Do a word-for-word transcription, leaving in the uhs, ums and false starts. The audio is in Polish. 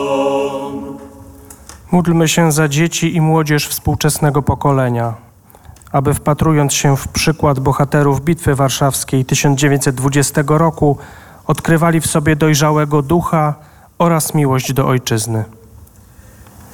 Módlmy się za dzieci i młodzież współczesnego pokolenia, aby wpatrując się w przykład bohaterów Bitwy Warszawskiej tysiąc dziewięćset dwudziestego roku, odkrywali w sobie dojrzałego ducha oraz miłość do ojczyzny.